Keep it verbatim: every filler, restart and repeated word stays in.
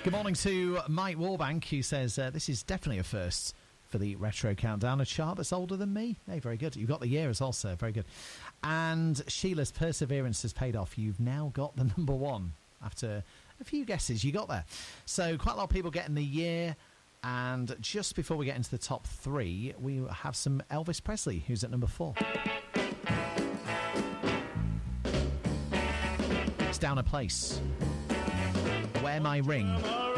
Good morning to Mike Warbank, who says uh, this is definitely a first for the Retro Countdown, a chart that's older than me. Hey, very good. You've got the year as well, sir. Very good. And Sheila's perseverance has paid off. You've now got the number one. After a few guesses, you got there. So quite a lot of people getting the year. And just before we get into the top three, we have some Elvis Presley, who's at number four. It's Down a Place. Wear My Ring.